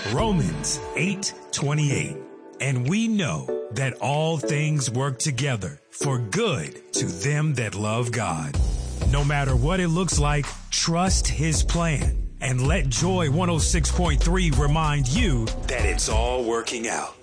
Romans 8:28. And we know that all things work together for good to them that love God. No matter what it looks like, trust his plan and let Joy 106.3 remind you that it's all working out.